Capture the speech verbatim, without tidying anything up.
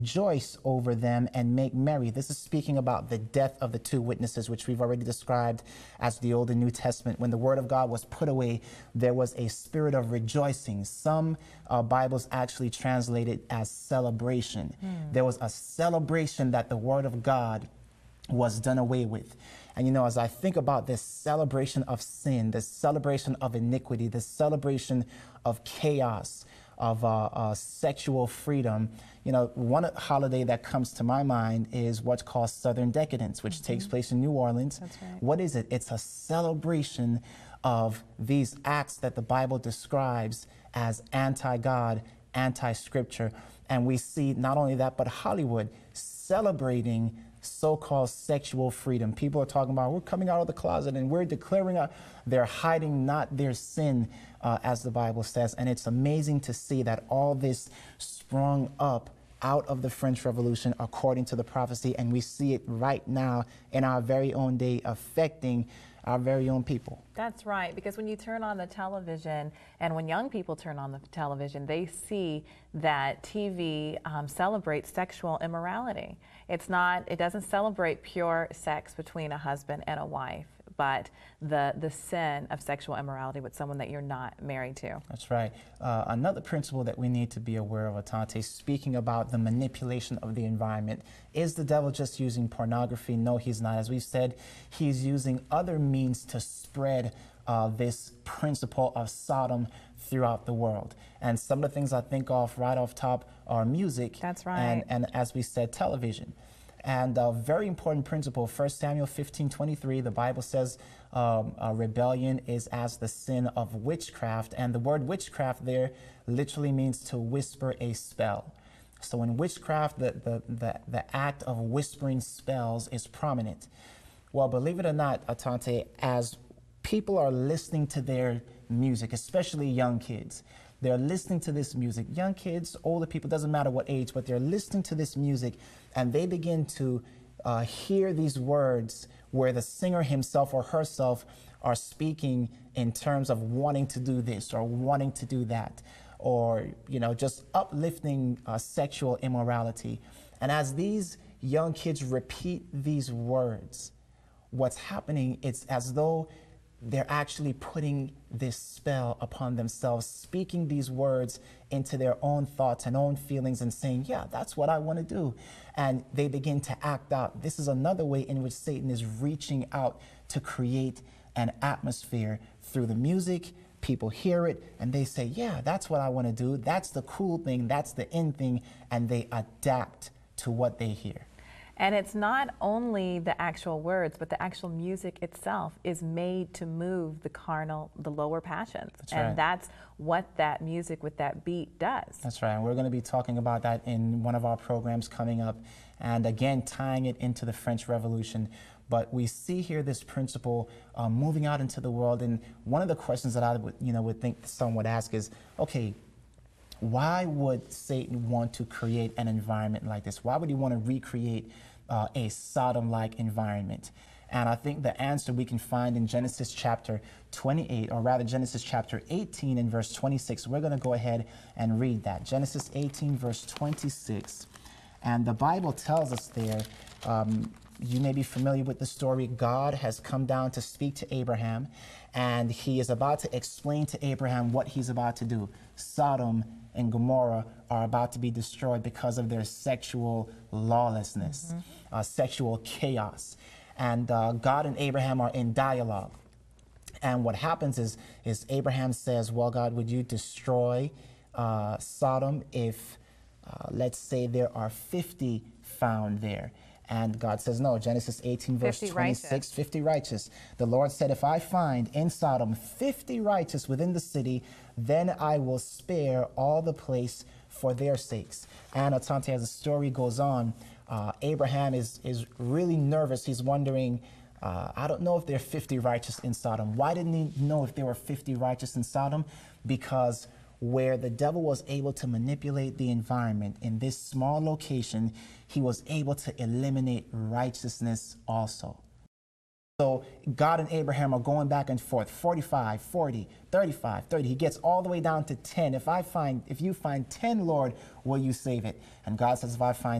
rejoice over them and make merry. This is speaking about the death of the two witnesses, which we've already described as the Old and New Testament. When the word of God was put away, there was a spirit of rejoicing. Some uh, Bibles actually translate it as celebration. Mm. There was a celebration that the word of God was done away with. And you know, as I think about this celebration of sin, this celebration of iniquity, this celebration of chaos, of uh, uh, sexual freedom, you know, one holiday that comes to my mind is what's called Southern Decadence, which mm-hmm. takes place in New Orleans. That's right. What is it? It's a celebration of these acts that the Bible describes as anti-God, anti-scripture. And we see not only that, but Hollywood celebrating so-called sexual freedom. People are talking about, we're coming out of the closet and we're declaring our, they're hiding not their sin, uh, as the Bible says. And it's amazing to see that all this sprung up out of the French Revolution according to the prophecy, and we see it right now in our very own day affecting our very own people. That's right, because when you turn on the television, and when young people turn on the television, they see that T V um, celebrates sexual immorality. It's not, it doesn't celebrate pure sex between a husband and a wife, but the, the sin of sexual immorality with someone that you're not married to. That's right. Uh, another principle that we need to be aware of, Atante, speaking about the manipulation of the environment, is the devil just using pornography? No, he's not. As we've said, he's using other means to spread uh, this principle of Sodom throughout the world. And some of the things I think of right off top are music. That's right. And, and as we said, television. And a very important principle, First Samuel fifteen twenty-three, the Bible says um, a rebellion is as the sin of witchcraft. And the word witchcraft there literally means to whisper a spell. So in witchcraft, the, the, the, the act of whispering spells is prominent. Well, believe it or not, Atante, as people are listening to their music, especially young kids, they're listening to this music. Young kids, older people, doesn't matter what age, but they're listening to this music, and they begin to uh, hear these words where the singer himself or herself are speaking in terms of wanting to do this or wanting to do that, or, you know, just uplifting uh, sexual immorality. And as these young kids repeat these words, what's happening, it's as though they're actually putting this spell upon themselves, speaking these words into their own thoughts and own feelings and saying, yeah, that's what I want to do. And they begin to act out. This is another way in which Satan is reaching out to create an atmosphere through the music. People hear it and they say, yeah, that's what I want to do. That's the cool thing. That's the in thing. And they adapt to what they hear. And it's not only the actual words, but the actual music itself is made to move the carnal, the lower passions. That's and right. That's what that music with that beat does. That's right. And we're going to be talking about that in one of our programs coming up. And again, tying it into the French Revolution. But we see here this principle uh, moving out into the world. And one of the questions that I would, you know, would think someone would ask is, okay, why would Satan want to create an environment like this? Why would he want to recreate uh, a Sodom-like environment? And I think the answer we can find in Genesis chapter twenty-eight, or rather Genesis chapter eighteen and verse twenty-six. We're going to go ahead and read that. Genesis eighteen, verse twenty-six. And the Bible tells us there, um, you may be familiar with the story. God has come down to speak to Abraham, and he is about to explain to Abraham what he's about to do. Sodom and Gomorrah are about to be destroyed because of their sexual lawlessness, mm-hmm. uh, sexual chaos. And uh, God and Abraham are in dialogue. And what happens is, is Abraham says, well, God, would you destroy uh, Sodom if, uh, let's say, there are fifty found there? And God says, no, Genesis eighteen, verse twenty-six, righteous. fifty righteous. The Lord said, if I find in Sodom fifty righteous within the city, then I will spare all the place for their sakes. And Atante, as the story goes on, uh, Abraham is, is really nervous. He's wondering, uh, I don't know if there are fifty righteous in Sodom. Why didn't he know if there were fifty righteous in Sodom? Because where the devil was able to manipulate the environment in this small location, he was able to eliminate righteousness also. So God and Abraham are going back and forth, forty-five, forty, thirty-five, thirty. He gets all the way down to ten. If I find, if you find ten, Lord, will you save it? And God says, if I find